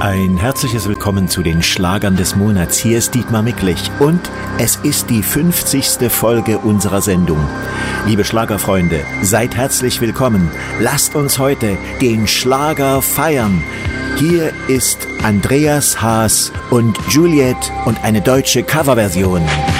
Ein herzliches Willkommen zu den Schlagern des Monats. Hier ist Dietmar Micklich und es ist die 50. Folge unserer Sendung. Liebe Schlagerfreunde, seid herzlich willkommen. Lasst uns heute den Schlager feiern. Hier ist Andreas Haas und Juliet und eine deutsche Coverversion.